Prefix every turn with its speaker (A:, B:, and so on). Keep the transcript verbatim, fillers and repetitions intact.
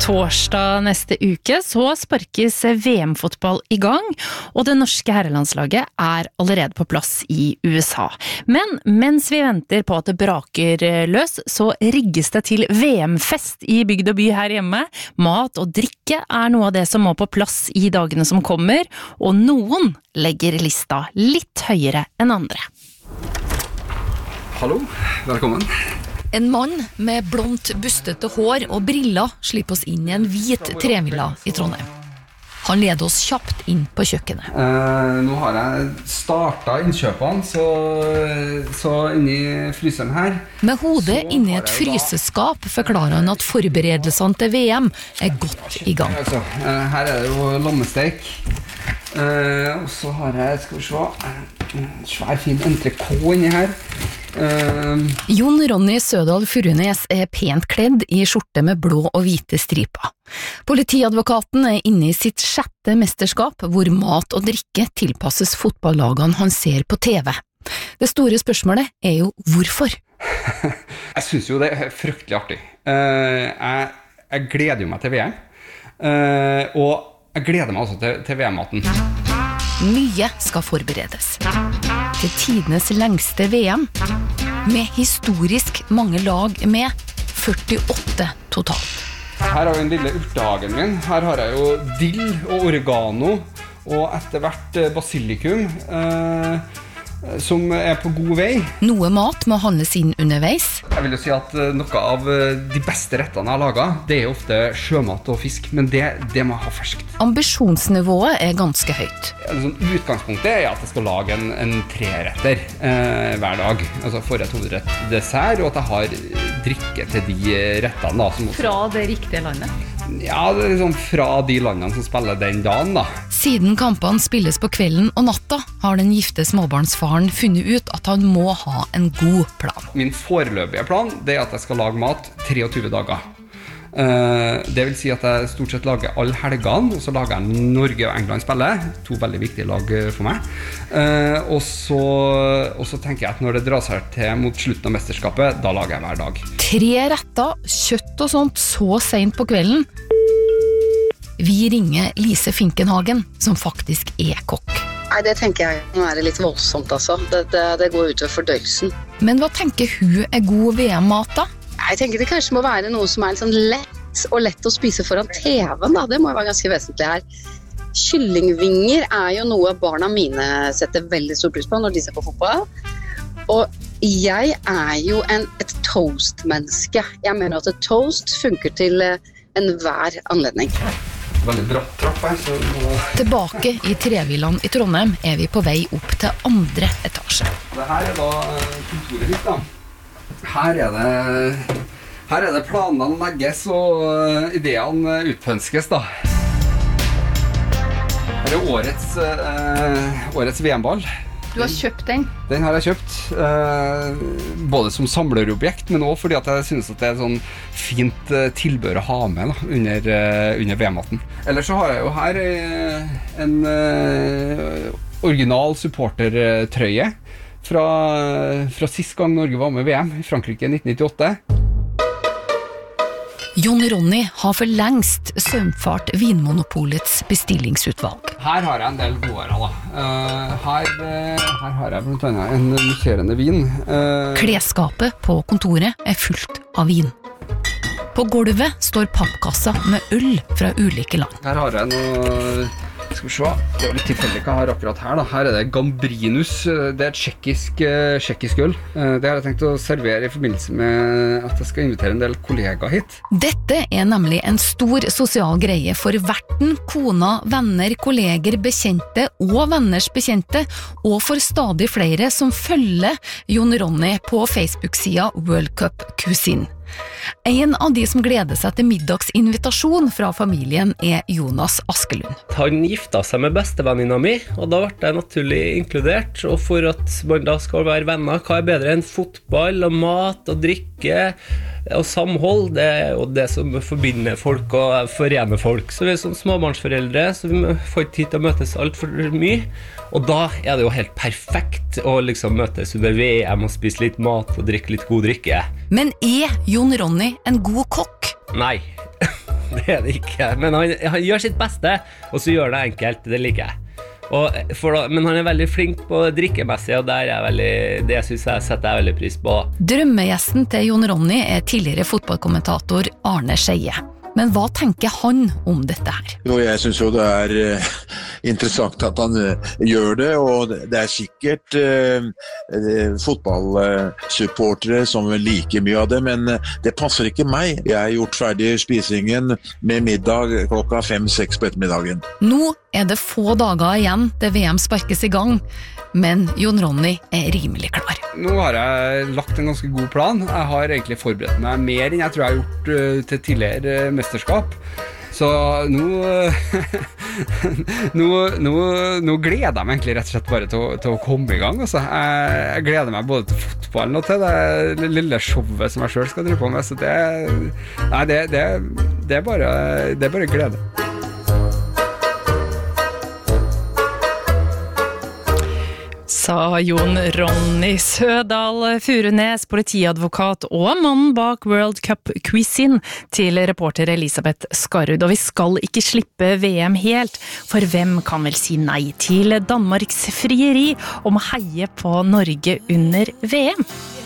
A: Torsdag neste uke så sparkes V M-fotball i gang, og det norske herrelandslaget er allerede på plass i U S A. Men mens vi venter på at det braker løs, så rigges det til V M-fest i bygd og by her hjemme. Mat og drikke er noe av det som må på plass i dagene som kommer, og noen legger lista litt høyere enn andre.
B: Hallo, velkommen.
C: En mann med blondt, bustete hår og briller slipper oss inn i en hvit trevilla i Trondheim. Han leder oss kjapt inn på kjøkkenet.
B: Eh, nå har jeg startet innkjøpene, så, så inni fryseren her.
C: Med hodet inni et fryseskap forklarer han at forberedelsene til V M er godt i gang.
B: Altså, eh, her er det jo lommesteik. Eh, og så har jeg, skal vi se, en svær fin entrecôte inni her. Uh,
C: Jon Ronny Sødal Furunes er pent kledd i skjorte med blå og hvite striper. Politiadvokaten er inne i sitt sjette mesterskap, hvor mat og drikke tilpasses fotballagene han ser på T V. Det store spørsmålet er jo hvorfor?
B: Jeg synes jo det er fryktelig artig. Uh, jeg, jeg gleder jo meg til V M, uh, og jeg gleder meg også til, til V M-maten.
C: Mye skal forberedes. Til tidenes lengste V M, med historisk mange lag med, førtiåtte totalt.
B: Her har vi den lille urtehagen min. Her har jeg jo dill og oregano, og etter hvert basilikum, eh, som er på god vei.
C: Noe mat må handles inn underveis.
B: Jeg vil jo si at noe av de beste rettene jeg har laget, det er ofte sjømat og fisk, men det, det må jeg ha ferskt.
C: Ambisjonsnivået er ganske høyt.
B: Sånn, utgangspunktet er at jeg skal lage en, en treretter eh, hver dag. Altså forrett, hovedrett, dessert, og at jeg har drikke til de rettene. Da, som også...
D: Fra det riktige landet?
B: Ja, det er liksom fra de landene som spiller den dagen, da.
C: Siden kampene spilles på kvelden og natta, har den gifte småbarnsfaren funnet ut at han må ha en god plan.
B: Min foreløpige plan, det er at jeg skal lage mat treogtyve dager. Uh, det vil si at jeg stort sett lager alle helgene, og så lager jeg Norge og England spiller, to veldig viktige lag for meg. Uh, og, så, og så tenker jeg at når det drar seg til mot slutten av mesterskapet, da lager jeg hver dag.
C: Tre retter, kjøtt og sånt så sent på kvelden. Vi ringer Lise Finkenhagen, som faktisk er kokk.
E: Nei, det tenker jeg må være litt voldsomt, altså. Det, det, det går utover fordøyelsen.
C: Men hva tenker hun er god V M-mat da?
E: Jeg tenker det kanskje må være noe som er sånn lett og lett å spise foran T V-en, da. Det må jo være ganske vesentlig her. Kyllingvinger er jo noe barna mine setter veldig stor pris på når de ser på fotball. Og jeg er jo en, et toast-menneske. Jeg mener at et toast funker til enhver anledning.
B: Veldig bratt trapp her, så...
C: Tilbake i trevillaen i Trondheim er vi på vei opp til andre etasje.
B: Det her er da kontoret mitt, da. Her er det, her er det planene legges og ideene utpønskes, da. Her er årets, uh, årets V M-ball.
D: Du har kjøpt den?
B: Den har jeg kjøpt, uh, både som samlerobjekt, men også fordi at jeg synes at det er et sånn fint uh, tilbør å ha med da, under, uh, under V M-maten. Ellers så har jeg jo her uh, en uh, original supportertrøye fra, fra sist gang Norge var med V M i Frankrike i nitten nittiåtte.
C: Jon Ronny har for lengst sømfart Vinmonopolets bestillingsutvalg.
B: Her har jeg en del godvarer da. Uh, her, uh, her har jeg blant annet en musserende vin. Uh,
C: Klesskapet på kontoret er fullt av vin. På gulvet står pappkassa med øl fra ulike land.
B: Her har jeg noe... Skal vi se, det er jo litt tilfeldig hva jeg har akkurat her da. Her er det Gambrinus, det er et tjekkisk, tjekkisk øl. Det har jeg tenkt å servere i forbindelse med at jeg skal invitere en del kollegaer hit.
C: Dette er nemlig en stor sosial greie for verten, kona, venner, kolleger, bekjente og venners bekjente, og for stadig flere som følger Jon Ronny på Facebook-sida World Cup Cuisine. En av de som gleder seg til middagsinvitasjon fra familien er Jonas Askelund.
F: Han gifta seg med bestevenninna mi, og da ble jeg naturlig inkludert. Og for at man da skal være venner, hva er bedre enn fotball og mat og drikke og samhold? Det er jo det som forbinder folk og forener folk. Så vi er som småbarnsforeldre, så vi får ikke tid til å møtes alt for mye. Og da er det jo helt perfekt å liksom møtes under V M og spise litt mat og drikke litt god drikke.
C: Men er Jon Ronny en god kokk?
F: Nei, det er det ikke. Men han, han gjør sitt beste, og så gjør det enkelt, det liker jeg. Og for, men han er veldig flink på drikkemessig, og der er veldig, det synes jeg setter jeg veldig pris på.
C: Drømmegjesten til Jon Ronny er tidligere fotballkommentator Arne Skeie. Men hva tenker han om dette her?
G: Jo, jeg synes jo det er uh, interessant at han uh, gjør det, og det er sikkert uh, uh, fotballsupportere som liker mye av det, men uh, det passer ikke meg. Jeg har gjort ferdig spisingen med middag klokka fem-seks på ettermiddagen.
C: Nå er det få dager igjen til V M sparkes i gang, men Jon Ronny er rimelig klar.
B: Nå har jeg lagt en ganske god plan. Jeg har egentlig forberedt meg mer enn jeg tror jeg har gjort uh, til tidligere uh, mesterskap. Så nå, nå, nå, nå gleder jeg meg egentlig rett og slett bare til, å, til å komme i gang. Altså. Jeg, jeg gleder meg både til fotballen og til det lille showet som jeg selv skal drive på med. Så det, nei, det, det, det, er bare, det er bare glede.
A: Sa Jon Ronny Sødal Furunes, politiadvokat og mannen bak World Cup-quizen til reporter Elisabeth Skarrud. Og vi skal ikke slippe V M helt, for hvem kan vel si nei til Danmarks frieri om å heie på Norge under V M?